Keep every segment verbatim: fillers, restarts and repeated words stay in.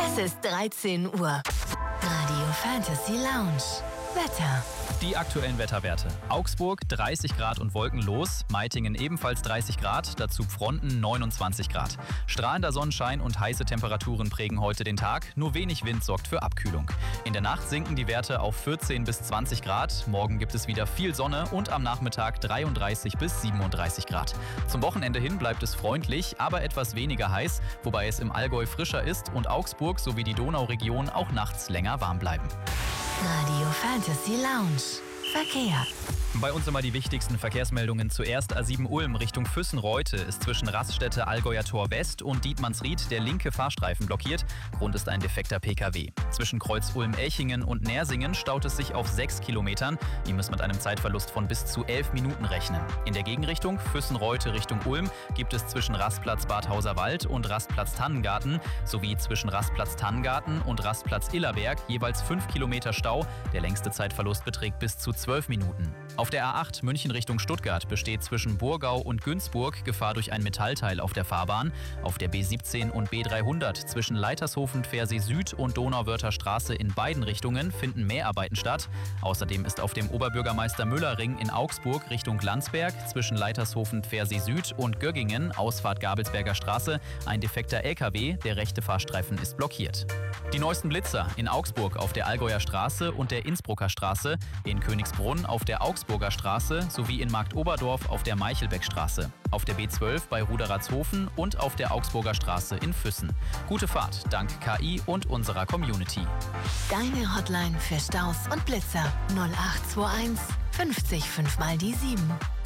Es ist dreizehn Uhr. Radio Fantasy Lounge. Wetter. Die aktuellen Wetterwerte. Augsburg dreißig Grad und wolkenlos, Meitingen ebenfalls dreißig Grad, dazu Pfronten neunundzwanzig Grad. Strahlender Sonnenschein und heiße Temperaturen prägen heute den Tag, nur wenig Wind sorgt für Abkühlung. In der Nacht sinken die Werte auf vierzehn bis zwanzig Grad, morgen gibt es wieder viel Sonne und am Nachmittag dreiunddreißig bis siebenunddreißig Grad. Zum Wochenende hin bleibt es freundlich, aber etwas weniger heiß, wobei es im Allgäu frischer ist und Augsburg sowie die Donauregion auch nachts länger warm bleiben. Radio Fantasy Lounge. Verkehr. Bei uns immer die wichtigsten Verkehrsmeldungen. Zuerst A sieben Ulm Richtung Füssen-Reute ist zwischen Raststätte Allgäuer Tor West und Dietmannsried der linke Fahrstreifen blockiert. Grund ist ein defekter P K W. Zwischen Kreuz Ulm-Elchingen und Nersingen staut es sich auf sechs Kilometern. Ihr müsst mit einem Zeitverlust von bis zu elf Minuten rechnen. In der Gegenrichtung Füssen-Reute Richtung Ulm gibt es zwischen Rastplatz Badhauser Wald und Rastplatz Tannengarten sowie zwischen Rastplatz Tannengarten und Rastplatz Illerberg jeweils fünf Kilometer Stau. Der längste Zeitverlust beträgt bis zu zwölf Minuten. Auf der A acht München Richtung Stuttgart besteht zwischen Burgau und Günzburg Gefahr durch ein Metallteil auf der Fahrbahn. Auf der B siebzehn und B dreihundert zwischen Leitershofen, Pfersee Süd und Donauwörther Straße in beiden Richtungen finden Mehrarbeiten statt. Außerdem ist auf dem Oberbürgermeister-Müller-Ring in Augsburg Richtung Landsberg zwischen Leitershofen, Pfersee Süd und Göggingen, Ausfahrt Gabelsberger Straße, ein defekter L K W, der rechte Fahrstreifen ist blockiert. Die neuesten Blitzer in Augsburg auf der Allgäuer Straße und der Innsbrucker Straße, in Königsbrunn auf der Augsburger Straße sowie in Marktoberdorf auf der Meichelbeckstraße, auf der B zwölf bei Ruderatzhofen und auf der Augsburger Straße in Füssen. Gute Fahrt dank K I und unserer Community. Deine Hotline für Staus und Blitzer null acht zwei eins fünfzig fünf mal die sieben.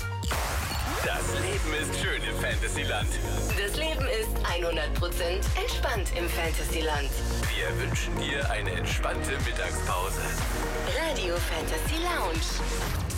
Das Leben ist schön im Fantasyland. Das Leben ist hundert Prozent entspannt im Fantasyland. Wir wünschen dir eine entspannte Mittagspause. Radio Fantasy Lounge.